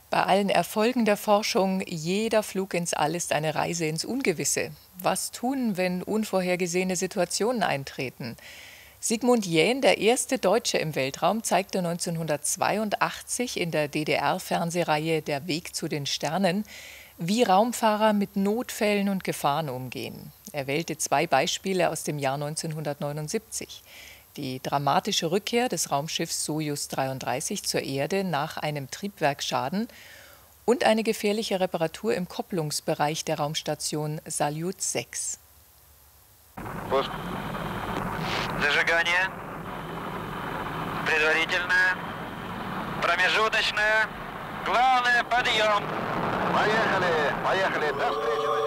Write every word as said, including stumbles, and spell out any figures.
Bei allen Erfolgen der Forschung, jeder Flug ins All ist eine Reise ins Ungewisse. Was tun, wenn unvorhergesehene Situationen eintreten? Sigmund Jähn, der erste Deutsche im Weltraum, zeigte neunzehnhundertzweiundachtzig in der D D R-Fernsehreihe Der Weg zu den Sternen, wie Raumfahrer mit Notfällen und Gefahren umgehen. Er wählte zwei Beispiele aus dem Jahr neunzehnhundertneunundsiebzig. Die dramatische Rückkehr des Raumschiffs Sojus dreiunddreißig zur Erde nach einem Triebwerksschaden und eine gefährliche Reparatur im Kopplungsbereich der Raumstation Salyut sechs. Пуск. Зажигание. Предварительное. Промежуточное. Главное, подъем. Поехали, поехали. До встречи.